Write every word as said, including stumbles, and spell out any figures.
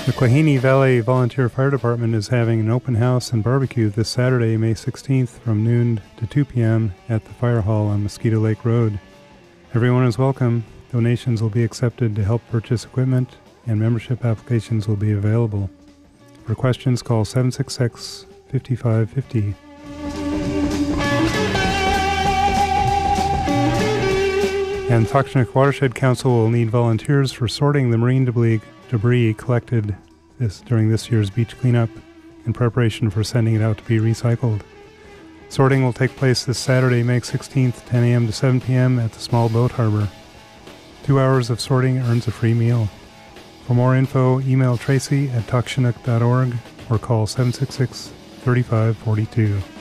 The Quahini Valley Volunteer Fire Department is having an open house and barbecue this Saturday, May sixteenth from noon to two p.m. at the Fire Hall on Mosquito Lake Road. Everyone is welcome. Donations will be accepted to help purchase equipment, and membership applications will be available. For questions, call seven six six, five five five zero. And Takshnik Watershed Council will need volunteers for sorting the marine debris, debris collected this, during this year's beach cleanup in preparation for sending it out to be recycled. Sorting will take place this Saturday, May sixteenth, ten a.m. to seven p.m. at the Small Boat Harbor. Two hours of sorting earns a free meal. For more info, email Tracy at takshinuk dot org or call seven six six, three five four two.